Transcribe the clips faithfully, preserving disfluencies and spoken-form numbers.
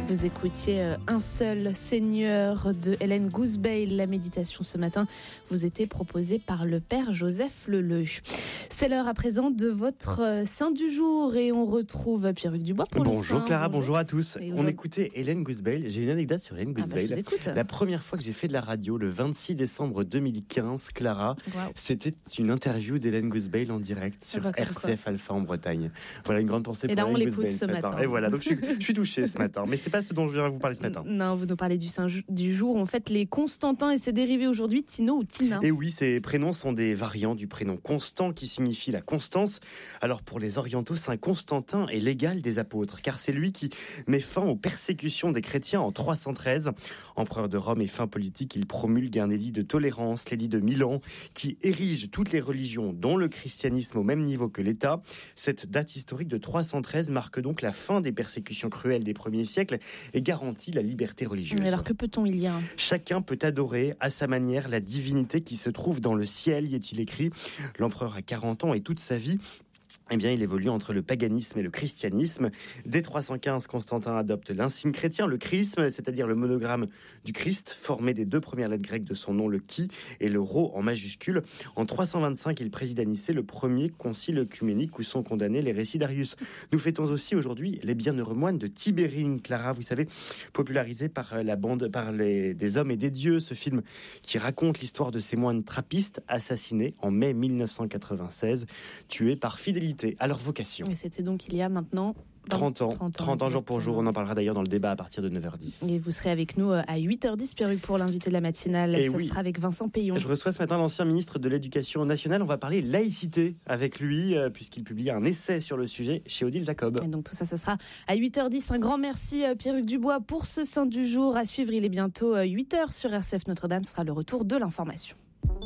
Vous écoutiez euh, Un seul Seigneur de Hélène Gousbeil. La méditation ce matin vous était proposée par le Père Joseph Leleu. C'est l'heure à présent de votre euh, Saint du jour et on retrouve Pierre-Hugues Dubois pour bonjour le Saint. Clara, bonjour. bonjour à tous. Et on écoutait Hélène Gousbeil. J'ai une anecdote sur Hélène Gousbeil. Ah bah, je vous écoute. La première fois que j'ai fait de la radio, le vingt-six décembre deux mille quinze, Clara, wow. C'était une interview d'Hélène Gousbeil en direct sur R C F Alpha en Bretagne. Voilà, une grande pensée et pour là, Hélène on l'écoute Gousbeil ce ce matin. matin. Et voilà, donc je suis, je suis touché ce matin. Mais c'est pas ce dont je viens vous parler ce matin. Non, vous nous parlez du Saint du jour. On fête les Constantins et ses dérivés aujourd'hui, Tino ou Tina. Et oui, ces prénoms sont des variants du prénom Constant qui signifie la constance. Alors pour les orientaux, Saint Constantin est l'égal des apôtres, car c'est lui qui met fin aux persécutions des chrétiens en trois cent treize. Empereur de Rome et fin politique, il promulgue un édit de tolérance, l'édit de Milan, qui érige toutes les religions, dont le christianisme, au même niveau que l'État. Cette date historique de trois cent treize marque donc la fin des persécutions cruelles des premiers siècles et garantit la liberté religieuse. Mais alors que peut-on y lire ? Chacun peut adorer à sa manière la divinité qui se trouve dans le ciel, y est-il écrit. L'empereur a quarante ans et toute sa vie, eh bien, il évolue entre le paganisme et le christianisme. Dès trois cent quinze, Constantin adopte l'insigne chrétien, le chrisme, c'est-à-dire le monogramme du Christ, formé des deux premières lettres grecques de son nom, le chi et le rho en majuscule. En trois cent vingt-cinq, il préside à Nicée le premier concile œcuménique où sont condamnés les récits d'Arius. Nous fêtons aussi aujourd'hui les bienheureux moines de Tibérine, Clara, vous savez, popularisé par la bande, par les, des hommes et des dieux, ce film qui raconte l'histoire de ces moines trappistes assassinés en mai mille neuf cent quatre-vingt-seize, tués par fidélité à leur vocation. Et c'était donc il y a maintenant trente ans, trente ans, trente ans jour pour jour. On en parlera d'ailleurs dans le débat à partir de neuf heures dix. Et vous serez avec nous à huit heures dix, Pierre-Hugues, pour l'invité de la matinale. Et Ce oui. sera avec Vincent Payon. Je reçois ce matin l'ancien ministre de l'Éducation nationale. On va parler laïcité avec lui, euh, puisqu'il publie un essai sur le sujet chez Odile Jacob. Et donc tout ça, ça sera à huit heures dix. Un grand merci Pierre-Hugues Dubois pour ce Saint du jour. À suivre, il est bientôt huit heures sur R C F Notre-Dame. Ce sera le retour de l'information.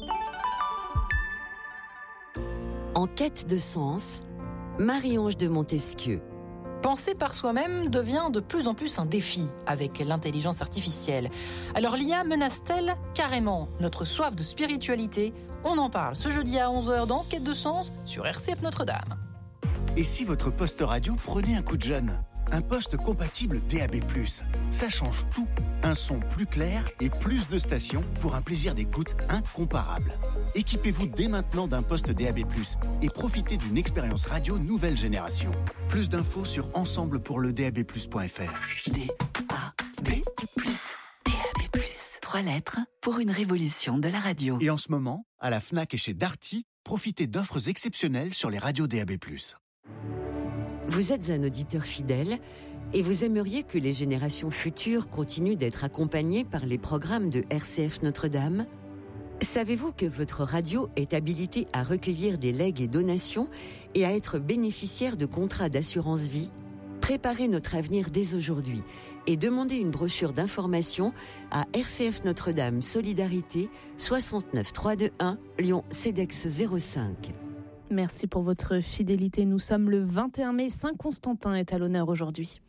En quête de sens, Marie-Ange de Montesquieu. Penser par soi-même devient de plus en plus un défi avec l'intelligence artificielle. Alors l'I A menace-t-elle carrément notre soif de spiritualité ? On en parle ce jeudi à onze heures dans Quête de sens sur R C F Notre-Dame. Et si votre poste radio prenait un coup de jeune ? Un poste compatible D A B plus, ça change tout. Un son plus clair et plus de stations pour un plaisir d'écoute incomparable. Équipez-vous dès maintenant d'un poste D A B plus et profitez d'une expérience radio nouvelle génération. Plus d'infos sur ensemble pour le D A B plus point F R. D A B plus, D A B plus. Trois lettres pour une révolution de la radio. Et en ce moment, à la Fnac et chez Darty, profitez d'offres exceptionnelles sur les radios D A B plus. Vous êtes un auditeur fidèle et vous aimeriez que les générations futures continuent d'être accompagnées par les programmes de R C F Notre-Dame ? Savez-vous que votre radio est habilitée à recueillir des legs et donations et à être bénéficiaire de contrats d'assurance vie ? Préparez notre avenir dès aujourd'hui et demandez une brochure d'information à R C F Notre-Dame Solidarité soixante-neuf trois cent vingt-et-un Lyon Cedex zéro cinq. Merci pour votre fidélité. Nous sommes le vingt et un mai. Saint Constantin est à l'honneur aujourd'hui.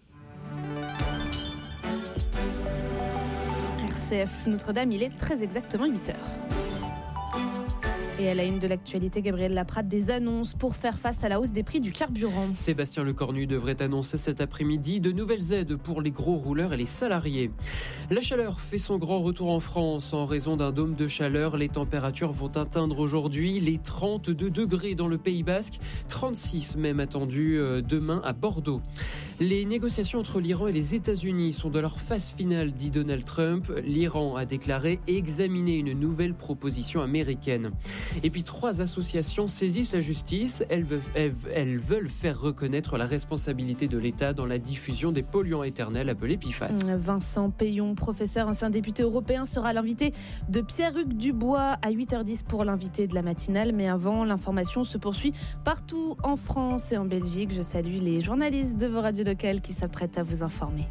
R C F Notre-Dame, il est très exactement huit heures. Et à la une de l'actualité, Gabriel Laprade, des annonces pour faire face à la hausse des prix du carburant. Sébastien Lecornu devrait annoncer cet après-midi de nouvelles aides pour les gros rouleurs et les salariés. La chaleur fait son grand retour en France. En raison d'un dôme de chaleur, les températures vont atteindre aujourd'hui les trente-deux degrés dans le Pays Basque, trente-six même attendus demain à Bordeaux. Les négociations entre l'Iran et les États-Unis sont dans leur phase finale, dit Donald Trump. L'Iran a déclaré examiner une nouvelle proposition américaine. Et puis trois associations saisissent la justice. Elles veulent, elles, elles veulent faire reconnaître la responsabilité de l'État dans la diffusion des polluants éternels appelés P F A S. Vincent Payon, professeur, ancien député européen, sera l'invité de Pierre-Hugues Dubois à huit heures dix pour l'invité de la matinale. Mais avant, l'information se poursuit partout en France et en Belgique. Je salue les journalistes de vos radios locales qui s'apprêtent à vous informer.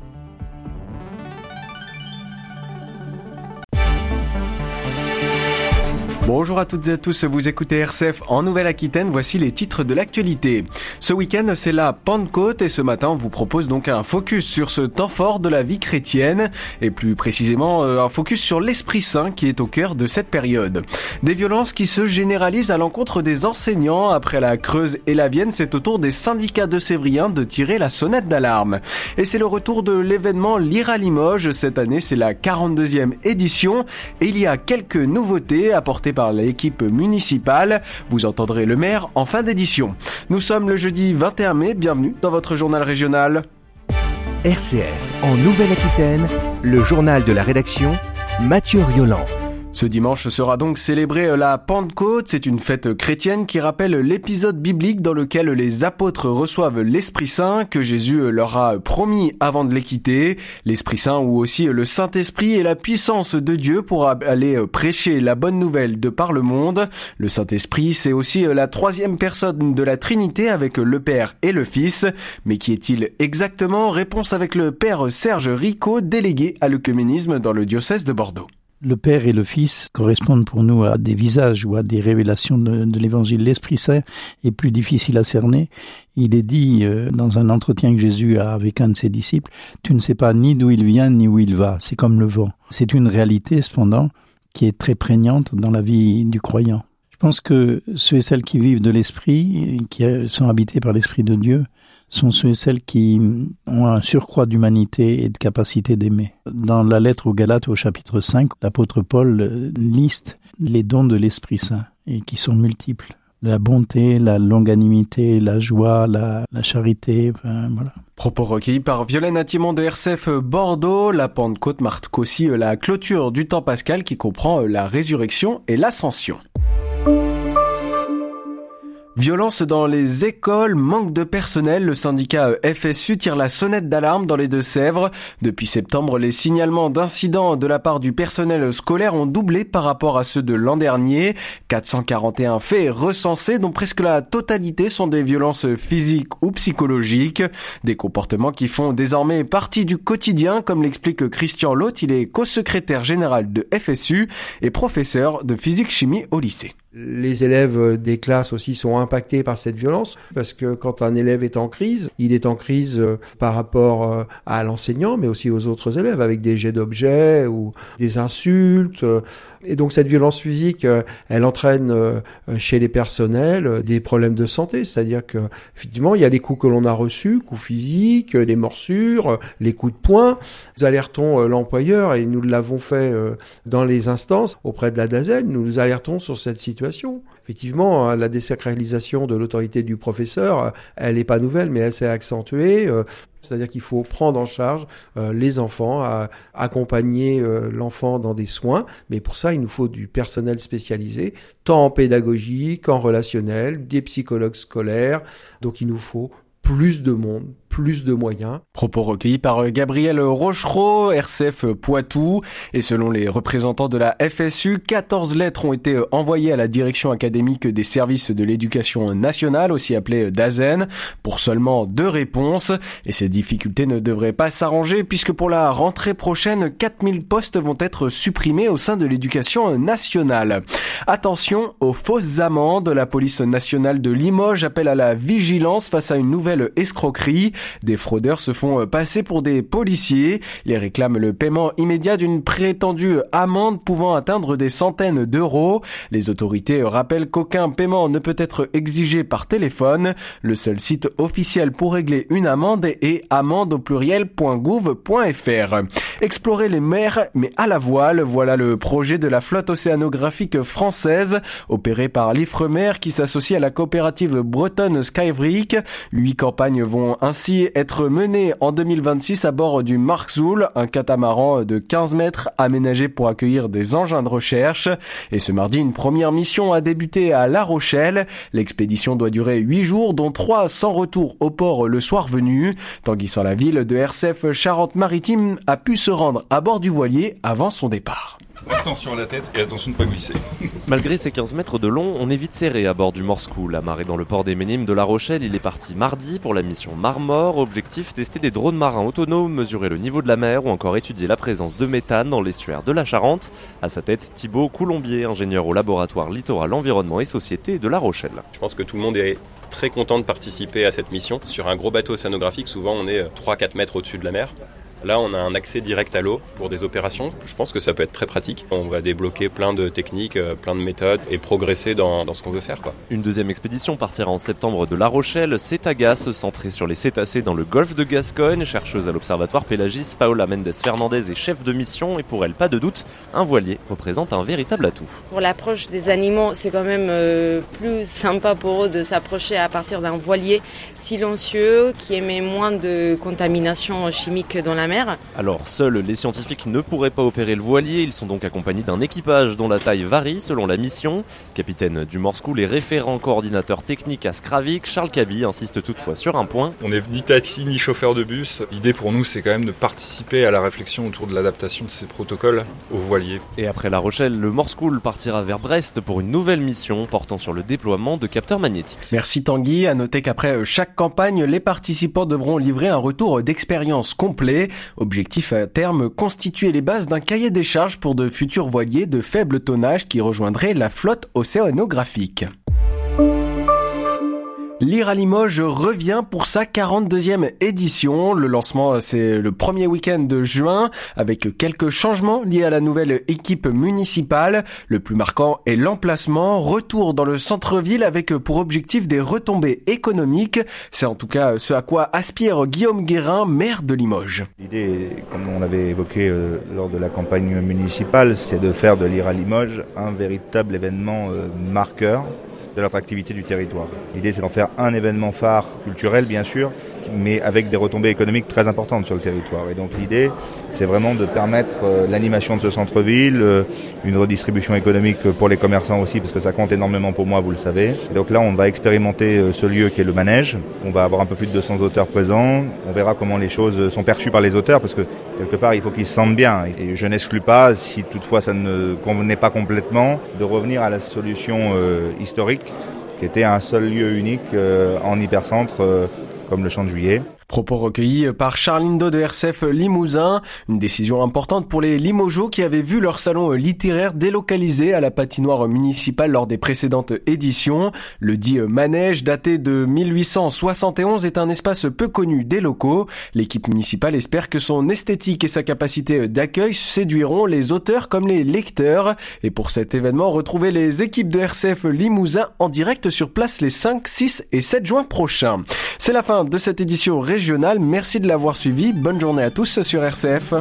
Bonjour à toutes et à tous, vous écoutez R C F en Nouvelle-Aquitaine, voici les titres de l'actualité. Ce week-end, c'est la Pentecôte et ce matin, on vous propose donc un focus sur ce temps fort de la vie chrétienne et plus précisément un focus sur l'Esprit Saint qui est au cœur de cette période. Des violences qui se généralisent à l'encontre des enseignants. Après la Creuse et la Vienne, c'est au tour des syndicats de Sévriens de tirer la sonnette d'alarme. Et c'est le retour de l'événement Lire à Limoges. Cette année, c'est la quarante-deuxième édition et il y a quelques nouveautés apportées par l'équipe municipale. Vous entendrez le maire en fin d'édition. Nous sommes le jeudi vingt et un mai, bienvenue dans votre journal régional. R C F en Nouvelle-Aquitaine, le journal de la rédaction, Mathieu Rioland. Ce dimanche sera donc célébrée la Pentecôte. C'est une fête chrétienne qui rappelle l'épisode biblique dans lequel les apôtres reçoivent l'Esprit Saint que Jésus leur a promis avant de les quitter. L'Esprit Saint ou aussi le Saint-Esprit est la puissance de Dieu pour aller prêcher la bonne nouvelle de par le monde. Le Saint-Esprit, c'est aussi la troisième personne de la Trinité avec le Père et le Fils. Mais qui est-il exactement? Réponse avec le Père Serge Ricot, délégué à l'œcuménisme dans le diocèse de Bordeaux. Le Père et le Fils correspondent pour nous à des visages ou à des révélations de, de l'Évangile. L'Esprit Saint est plus difficile à cerner. Il est dit euh, dans un entretien que Jésus a avec un de ses disciples, « Tu ne sais pas ni d'où il vient ni où il va, c'est comme le vent ». C'est une réalité cependant qui est très prégnante dans la vie du croyant. Je pense que ceux et celles qui vivent de l'Esprit, qui sont habités par l'Esprit de Dieu, sont ceux et celles qui ont un surcroît d'humanité et de capacité d'aimer. Dans la lettre aux Galates au chapitre cinq, l'apôtre Paul liste les dons de l'Esprit Saint et qui sont multiples. La bonté, la longanimité, la joie, la, la charité, enfin, voilà. Propos recueillis par Violaine Attimon de R C F Bordeaux. La Pentecôte marque aussi la clôture du temps pascal qui comprend la résurrection et l'ascension. Violence dans les écoles, manque de personnel, le syndicat F S U tire la sonnette d'alarme dans les Deux-Sèvres. Depuis septembre, les signalements d'incidents de la part du personnel scolaire ont doublé par rapport à ceux de l'an dernier. quatre cent quarante et un faits recensés, dont presque la totalité sont des violences physiques ou psychologiques. Des comportements qui font désormais partie du quotidien, comme l'explique Christian Loth. Il est co-secrétaire général de F S U et professeur de physique-chimie au lycée. Les élèves des classes aussi sont impactés par cette violence parce que quand un élève est en crise, il est en crise par rapport à l'enseignant mais aussi aux autres élèves avec des jets d'objets ou des insultes. Et donc cette violence physique, elle entraîne chez les personnels des problèmes de santé, c'est-à-dire que effectivement il y a les coups que l'on a reçus, coups physiques, les morsures, les coups de poing. Nous alertons l'employeur et nous l'avons fait dans les instances auprès de la DAZEN, nous nous alertons sur cette situation. Effectivement, la désacralisation de l'autorité du professeur, elle n'est pas nouvelle, mais elle s'est accentuée. C'est-à-dire qu'il faut prendre en charge euh, les enfants, à, accompagner euh, l'enfant dans des soins. Mais pour ça, il nous faut du personnel spécialisé, tant en pédagogie qu'en relationnel, des psychologues scolaires. Donc il nous faut plus de monde, plus de moyens. Propos recueillis par Gabriel Rochereau, R C F Poitou. Et selon les représentants de la F S U, quatorze lettres ont été envoyées à la direction académique des services de l'éducation nationale, aussi appelée DAZEN, pour seulement deux réponses. Et ces difficultés ne devraient pas s'arranger puisque pour la rentrée prochaine, quatre mille postes vont être supprimés au sein de l'éducation nationale. Attention aux fausses amendes. La police nationale de Limoges appelle à la vigilance face à une nouvelle escroquerie. Des fraudeurs se font passer pour des policiers. Ils réclament le paiement immédiat d'une prétendue amende pouvant atteindre des centaines d'euros. Les autorités rappellent qu'aucun paiement ne peut être exigé par téléphone. Le seul site officiel pour régler une amende est amende au pluriel point gouv point f r. Explorer les mers, mais à la voile, voilà le projet de la flotte océanographique française, opérée par l'Ifremer qui s'associe à la coopérative bretonne Skyvric. Huit campagnes vont ainsi être menées en deux mille vingt-six à bord du Markzoul, un catamaran de quinze mètres aménagé pour accueillir des engins de recherche. Et ce mardi, une première mission a débuté à La Rochelle. L'expédition doit durer huit jours, dont trois sans retour au port le soir venu. Tanguy sans la ville de R C F Charente-Maritime a pu se rendre à bord du voilier avant son départ. Attention à la tête et attention de ne pas glisser. Malgré ses quinze mètres de long, on est vite serré à bord du Morse School. Amarré dans le port des Minimes de La Rochelle, il est parti mardi pour la mission Marmore. Objectif, tester des drones marins autonomes, mesurer le niveau de la mer ou encore étudier la présence de méthane dans l'estuaire de la Charente. À sa tête, Thibaut Coulombier, ingénieur au laboratoire Littoral Environnement et Société de La Rochelle. Je pense que tout le monde est très content de participer à cette mission. Sur un gros bateau océanographique, souvent on est trois à quatre mètres au-dessus de la mer. Là, on a un accès direct à l'eau pour des opérations. Je pense que ça peut être très pratique. On va débloquer plein de techniques, plein de méthodes et progresser dans, dans ce qu'on veut faire, quoi. Une deuxième expédition partira en septembre de La Rochelle. Cétagas, centrée sur les cétacés dans le golfe de Gascogne. Chercheuse à l'observatoire Pélagis, Paola Mendes Fernandez est chef de mission. Et pour elle, pas de doute, un voilier représente un véritable atout. Pour l'approche des animaux, c'est quand même euh, plus sympa pour eux de s'approcher à partir d'un voilier silencieux qui émet moins de contamination chimique dans la mer. Alors, seuls les scientifiques ne pourraient pas opérer le voilier. Ils sont donc accompagnés d'un équipage dont la taille varie selon la mission. Capitaine du Morse School et référent coordinateur technique à Skravik, Charles Caby insiste toutefois sur un point. On n'est ni taxi ni chauffeur de bus. L'idée pour nous, c'est quand même de participer à la réflexion autour de l'adaptation de ces protocoles au voilier. Et après La Rochelle, le Morse School partira vers Brest pour une nouvelle mission portant sur le déploiement de capteurs magnétiques. Merci Tanguy. À noter qu'après chaque campagne, les participants devront livrer un retour d'expérience complet. Objectif à terme, constituer les bases d'un cahier des charges pour de futurs voiliers de faible tonnage qui rejoindraient la flotte océanographique. Lire à Limoges revient pour sa quarante-deuxième édition. Le lancement, c'est le premier week-end de juin, avec quelques changements liés à la nouvelle équipe municipale. Le plus marquant est l'emplacement. Retour dans le centre-ville avec pour objectif des retombées économiques. C'est en tout cas ce à quoi aspire Guillaume Guérin, maire de Limoges. L'idée, comme on l'avait évoqué euh, lors de la campagne municipale, c'est de faire de Lire à Limoges un véritable événement euh, marqueur de l'attractivité du territoire. L'idée, c'est d'en faire un événement phare culturel, bien sûr, mais avec des retombées économiques très importantes sur le territoire. Et donc l'idée, c'est vraiment de permettre euh, l'animation de ce centre-ville, euh, une redistribution économique pour les commerçants aussi, parce que ça compte énormément pour moi, vous le savez. Et donc là, on va expérimenter euh, ce lieu qui est le manège. On va avoir un peu plus de deux cents auteurs présents. On verra comment les choses sont perçues par les auteurs, parce que quelque part, il faut qu'ils se sentent bien. Et je n'exclus pas, si toutefois ça ne convenait pas complètement, de revenir à la solution euh, historique, qui était un seul lieu unique euh, en hypercentre, euh, comme le Champ de Juillet. Propos recueillis par Charline Do de R C F Limousin. Une décision importante pour les Limogeaux qui avaient vu leur salon littéraire délocalisé à la patinoire municipale lors des précédentes éditions. Le dit manège, daté de mille huit cent soixante et onze, est un espace peu connu des locaux. L'équipe municipale espère que son esthétique et sa capacité d'accueil séduiront les auteurs comme les lecteurs. Et pour cet événement, retrouvez les équipes de R C F Limousin en direct sur place les cinq, six et sept juin prochains. C'est la fin de cette édition régionale. Merci de l'avoir suivi. Bonne journée à tous sur R C F.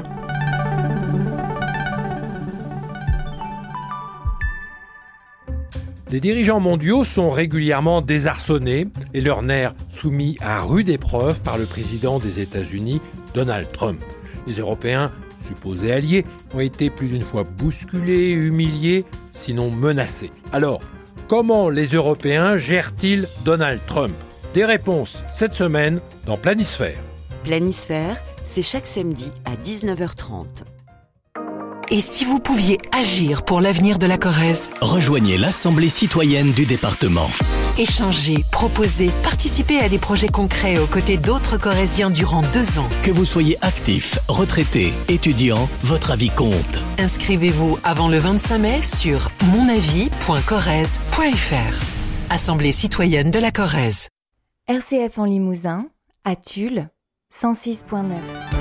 Des dirigeants mondiaux sont régulièrement désarçonnés et leurs nerfs soumis à rude épreuve par le président des États-Unis, Donald Trump. Les Européens, supposés alliés, ont été plus d'une fois bousculés, humiliés, sinon menacés. Alors, comment les Européens gèrent-ils Donald Trump ? Des réponses cette semaine dans Planisphère. Planisphère, c'est chaque samedi à dix-neuf heures trente. Et si vous pouviez agir pour l'avenir de la Corrèze ? Rejoignez l'Assemblée citoyenne du département. Échangez, proposez, participez à des projets concrets aux côtés d'autres Corréziens durant deux ans. Que vous soyez actif, retraité, étudiant, votre avis compte. Inscrivez-vous avant le vingt-cinq mai sur mon avis point corrèze point f r. Assemblée citoyenne de la Corrèze. R C F en Limousin, à Tulle, cent six point neuf.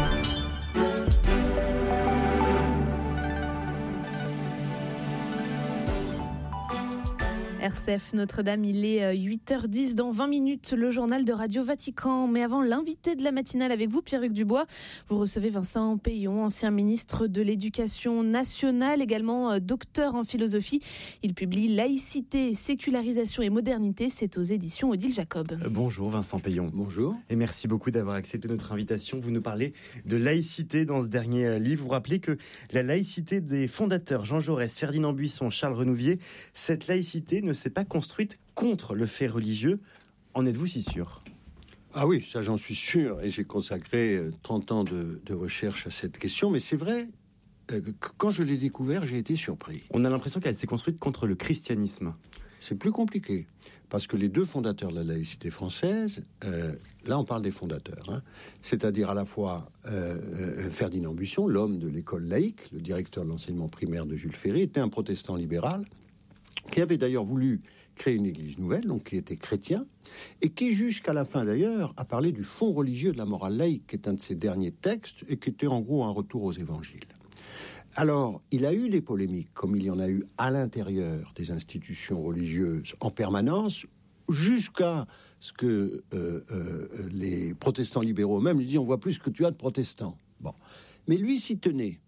R C F Notre-Dame, il est huit heures dix, dans vingt minutes, le journal de Radio Vatican. Mais avant, l'invité de la matinale avec vous, Pierre-Hugues Dubois. Vous recevez Vincent Peillon, ancien ministre de l'Éducation nationale, également docteur en philosophie. Il publie Laïcité, sécularisation et modernité. C'est aux éditions Odile Jacob. Bonjour Vincent Peillon. Bonjour. Et merci beaucoup d'avoir accepté notre invitation. Vous nous parlez de laïcité dans ce dernier livre. Vous rappelez que la laïcité des fondateurs, Jean Jaurès, Ferdinand Buisson, Charles Renouvier, cette laïcité ne s'est pas construite contre le fait religieux. En êtes-vous si sûr ? Ah oui, ça j'en suis sûr, et j'ai consacré trente ans de, de recherche à cette question, mais c'est vrai, euh, quand je l'ai découvert, j'ai été surpris. On a l'impression qu'elle s'est construite contre le christianisme. C'est plus compliqué, parce que les deux fondateurs de la laïcité française, euh, là on parle des fondateurs, hein, c'est-à-dire à la fois euh, euh, Ferdinand Buisson, l'homme de l'école laïque, le directeur de l'enseignement primaire de Jules Ferry, était un protestant libéral, qui avait d'ailleurs voulu créer une église nouvelle, donc qui était chrétien, et qui jusqu'à la fin d'ailleurs a parlé du fond religieux de la morale laïque, qui est un de ses derniers textes, et qui était en gros un retour aux évangiles. Alors, il a eu des polémiques, comme il y en a eu à l'intérieur des institutions religieuses en permanence, jusqu'à ce que euh, euh, les protestants libéraux eux-mêmes lui disent « on voit plus que tu as de protestants ». Bon. Mais lui s'y tenait.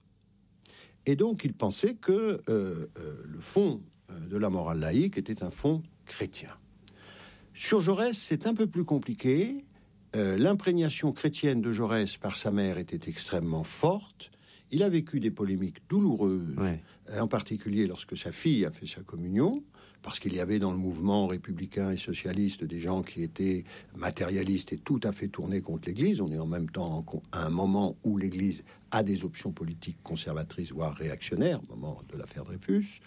Et donc, il pensait que euh, euh, le fond de la morale laïque était un fond chrétien. Sur Jaurès, c'est un peu plus compliqué. Euh, l'imprégnation chrétienne de Jaurès par sa mère était extrêmement forte. Il a vécu des polémiques douloureuses, ouais. En particulier lorsque sa fille a fait sa communion, parce qu'il y avait dans le mouvement républicain et socialiste des gens qui étaient matérialistes et tout à fait tournés contre l'Église. On est en même temps à un moment où l'Église a des options politiques conservatrices, voire réactionnaires, au moment de l'affaire Dreyfus.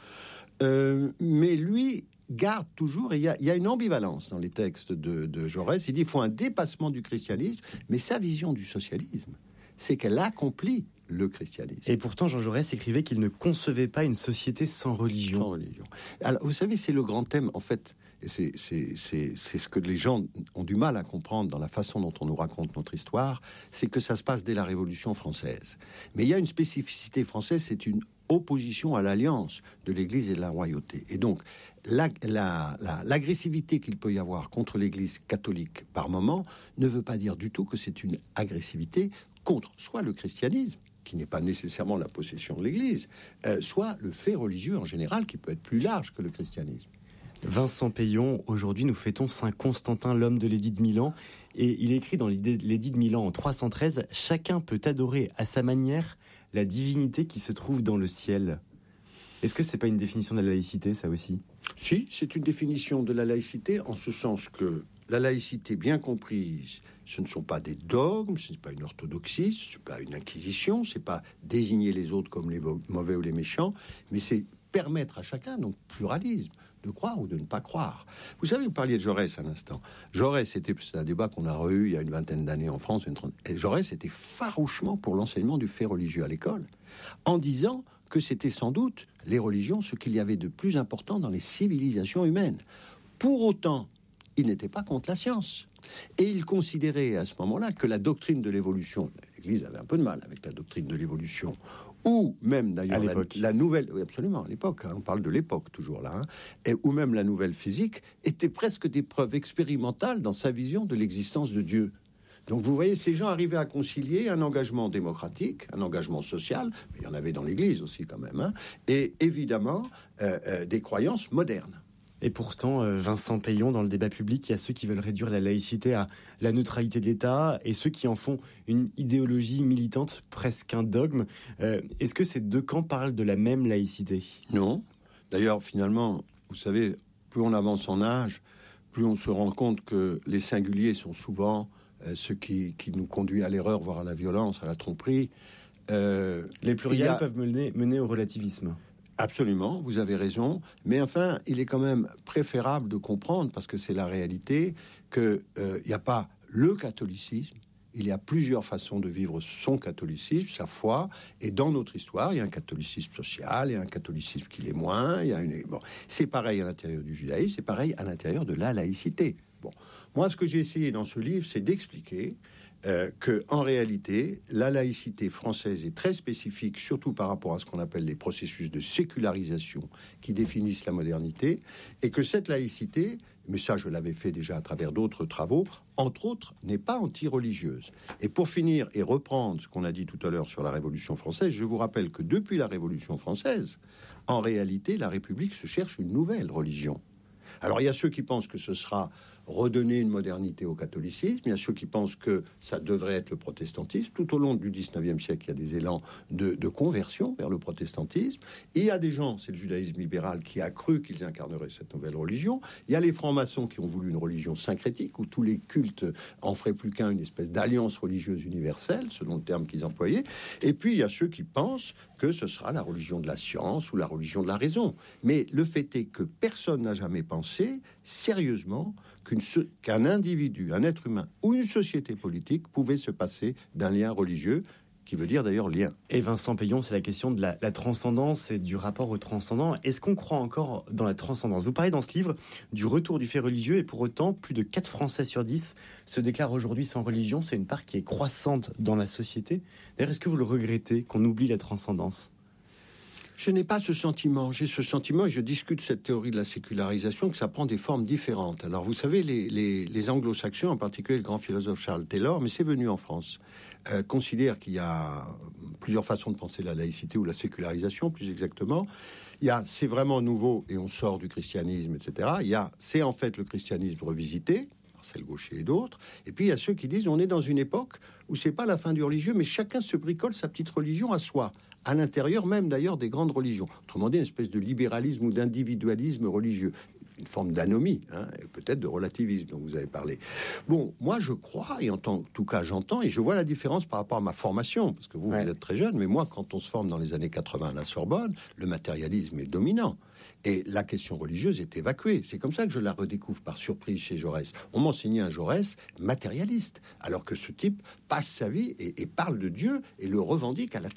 Euh, mais lui garde toujours, et il y, y a une ambivalence dans les textes de, de Jaurès. Il dit qu'il faut un dépassement du christianisme, mais sa vision du socialisme, c'est qu'elle accomplit le christianisme. Et pourtant, Jean Jaurès écrivait qu'il ne concevait pas une société sans religion. Sans religion. Alors, vous savez, c'est le grand thème, en fait, c'est, c'est, c'est, c'est ce que les gens ont du mal à comprendre dans la façon dont on nous raconte notre histoire, c'est que ça se passe dès la Révolution française. Mais il y a une spécificité française, c'est une opposition à l'alliance de l'Église et de la royauté. Et donc, la, la, la, l'agressivité qu'il peut y avoir contre l'Église catholique par moment ne veut pas dire du tout que c'est une agressivité contre soit le christianisme, qui n'est pas nécessairement la possession de l'Église, euh, soit le fait religieux en général, qui peut être plus large que le christianisme. Vincent Payon, aujourd'hui nous fêtons Saint Constantin, l'homme de l'édit de Milan, et il écrit dans l'édit de Milan en trois cent treize « Chacun peut adorer à sa manière la divinité qui se trouve dans le ciel ». Est-ce que c'est pas une définition de la laïcité, ça aussi ? Si, c'est une définition de la laïcité, en ce sens que la laïcité bien comprise, ce ne sont pas des dogmes, ce n'est pas une orthodoxie, ce n'est pas une inquisition, ce n'est pas désigner les autres comme les mauvais ou les méchants, mais c'est permettre à chacun, donc pluralisme, de croire ou de ne pas croire. Vous savez, vous parliez de Jaurès à l'instant. Jaurès, c'était c'est un débat qu'on a eu il y a une vingtaine d'années en France. Une trente... Et Jaurès était farouchement pour l'enseignement du fait religieux à l'école, en disant que c'était sans doute les religions ce qu'il y avait de plus important dans les civilisations humaines. Pour autant, il n'était pas contre la science. Et il considérait à ce moment-là que la doctrine de l'évolution, l'Église avait un peu de mal avec la doctrine de l'évolution, ou même d'ailleurs la, la nouvelle, oui absolument à l'époque, hein, on parle de l'époque toujours là, hein, et, ou même la nouvelle physique, étaient presque des preuves expérimentales dans sa vision de l'existence de Dieu. Donc vous voyez, ces gens arrivaient à concilier un engagement démocratique, un engagement social, mais il y en avait dans l'Église aussi quand même, hein, et évidemment euh, euh, des croyances modernes. Et pourtant, Vincent Payon, dans le débat public, il y a ceux qui veulent réduire la laïcité à la neutralité de l'État et ceux qui en font une idéologie militante, presque un dogme. Euh, est-ce que ces deux camps parlent de la même laïcité ? Non. D'ailleurs, finalement, vous savez, plus on avance en âge, plus on se rend compte que les singuliers sont souvent euh, ceux qui, qui nous conduisent à l'erreur, voire à la violence, à la tromperie. Euh, les pluriels a... peuvent mener, mener au relativisme. Absolument, vous avez raison, mais enfin, il est quand même préférable de comprendre, parce que c'est la réalité, qu'il n'y euh, a pas le catholicisme, il y a plusieurs façons de vivre son catholicisme, sa foi, et dans notre histoire, il y a un catholicisme social, il y a un catholicisme qui l'est moins, il y a une... bon, c'est pareil à l'intérieur du judaïsme, c'est pareil à l'intérieur de la laïcité. Bon, moi, ce que j'ai essayé dans ce livre, c'est d'expliquer Euh, que, en réalité, la laïcité française est très spécifique, surtout par rapport à ce qu'on appelle les processus de sécularisation qui définissent la modernité, et que cette laïcité, mais ça je l'avais fait déjà à travers d'autres travaux, entre autres, n'est pas anti-religieuse. Et pour finir et reprendre ce qu'on a dit tout à l'heure sur la Révolution française, je vous rappelle que depuis la Révolution française, en réalité, la République se cherche une nouvelle religion. Alors il y a ceux qui pensent que ce sera redonner une modernité au catholicisme, il y a ceux qui pensent que ça devrait être le protestantisme. Tout au long du dix-neuvième siècle, il y a des élans de, de conversion vers le protestantisme. Et il y a des gens, c'est le judaïsme libéral, qui a cru qu'ils incarneraient cette nouvelle religion. Il y a les francs-maçons qui ont voulu une religion syncrétique, où tous les cultes en feraient plus qu'un, une espèce d'alliance religieuse universelle, selon le terme qu'ils employaient. Et puis, il y a ceux qui pensent que ce sera la religion de la science ou la religion de la raison. Mais le fait est que personne n'a jamais pensé, sérieusement, qu'une, qu'un individu, un être humain ou une société politique pouvait se passer d'un lien religieux, qui veut dire d'ailleurs lien. Et Vincent Payon, c'est la question de la, la transcendance et du rapport au transcendant. Est-ce qu'on croit encore dans la transcendance ? Vous parlez dans ce livre du retour du fait religieux, et pour autant, plus de quatre Français sur dix se déclarent aujourd'hui sans religion. C'est une part qui est croissante dans la société. D'ailleurs, est-ce que vous le regrettez, qu'on oublie la transcendance ? Je n'ai pas ce sentiment. J'ai ce sentiment, et je discute cette théorie de la sécularisation, que ça prend des formes différentes. Alors, vous savez, les, les, les anglo-saxons, en particulier le grand philosophe Charles Taylor, mais c'est venu en France, euh, considère qu'il y a plusieurs façons de penser la laïcité, ou la sécularisation, plus exactement. Il y a, c'est vraiment nouveau, et on sort du christianisme, et cetera. Il y a, c'est en fait le christianisme revisité, Marcel Gauchet et d'autres. Et puis, il y a ceux qui disent, on est dans une époque où c'est pas la fin du religieux, mais chacun se bricole sa petite religion à soi, à l'intérieur même d'ailleurs des grandes religions. Autrement dit, une espèce de libéralisme ou d'individualisme religieux. Une forme d'anomie, hein, et peut-être de relativisme dont vous avez parlé. Bon, moi je crois, et en tant, tout cas j'entends, et je vois la différence par rapport à ma formation, parce que vous, ouais. vous êtes très jeune, mais moi quand on se forme dans les années quatre-vingts à la Sorbonne, le matérialisme est dominant. Et la question religieuse est évacuée. C'est comme ça que je la redécouvre par surprise chez Jaurès. On m'enseignait un Jaurès matérialiste, alors que ce type passe sa vie et, et parle de Dieu et le revendique à la